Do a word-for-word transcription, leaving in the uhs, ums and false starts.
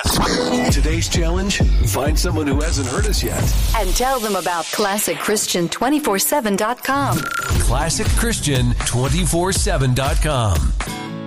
Today's challenge, find someone who hasn't heard us yet. And tell them about classic christian two four seven dot com. classic christian two four seven dot com.